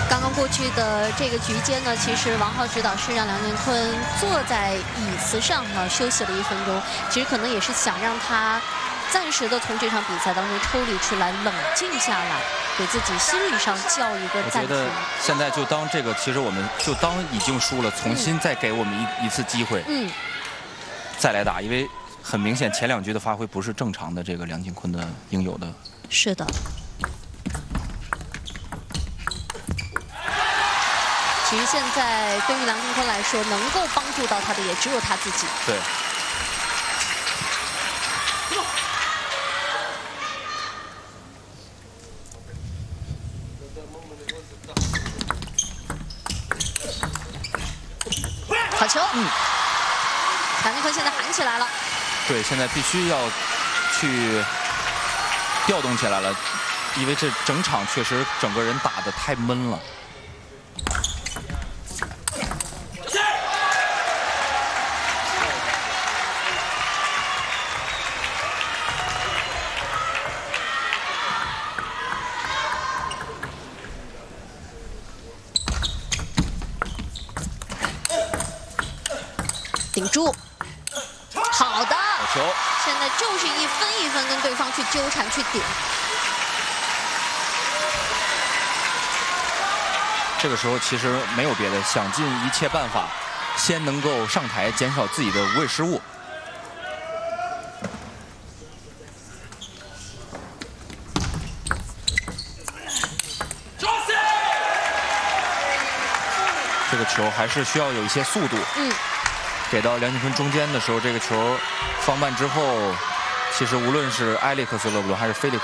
刚刚过去的这个局间呢，其实王浩指导是让梁建坤坐在椅子上呢休息了1分钟，其实可能也是想让他暂时的从这场比赛当中抽离出来，冷静下来，给自己心理上叫一个暂停。 我觉得现在就当这个，其实我们就当已经输了，重新再给我们一次机会，再来打，因为很明显前2局的发挥不是正常的这个梁建坤的应有的。 是的。其实现在对于梁建坤来说，能够帮助到他的也只有他自己。 对。 好球！梁建坤现在喊起来了。 对，现在必须要去调动起来了，因为这整场确实整个人打得太闷了。 顶住，好的， 好球！ 现在就是1分1分跟对方去纠缠去顶。 这个时候其实没有别的，想尽一切办法，先能够上台，减少自己的无谓失误。这个球还是需要有一些速度。给到梁建坤中间的时候，这个球放慢之后，其实无论是埃里克斯·勒布伦还是菲利克。